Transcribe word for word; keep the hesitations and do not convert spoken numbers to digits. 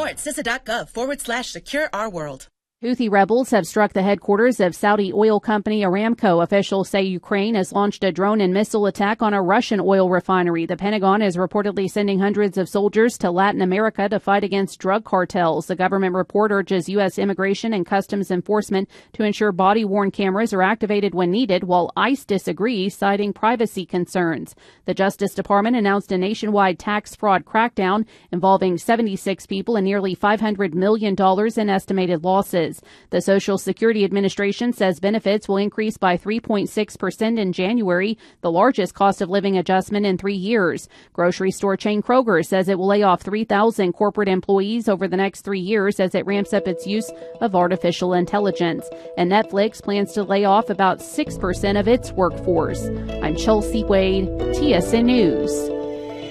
more at cisa.gov forward slash secure our world. Houthi rebels have struck the headquarters of Saudi oil company Aramco. Officials say Ukraine has launched a drone and missile attack on a Russian oil refinery. The Pentagon is reportedly sending hundreds of soldiers to Latin America to fight against drug cartels. The government report urges U S Immigration and Customs Enforcement to ensure body-worn cameras are activated when needed, while ICE disagrees, citing privacy concerns. The Justice Department announced a nationwide tax fraud crackdown involving seventy-six people and nearly five hundred million dollars in estimated losses. The Social Security Administration says benefits will increase by three point six percent in January, the largest cost of living adjustment in three years. Grocery store chain Kroger says it will lay off three thousand corporate employees over the next three years as it ramps up its use of artificial intelligence. And Netflix plans to lay off about six percent of its workforce. I'm Chelsea Wade, T S N News.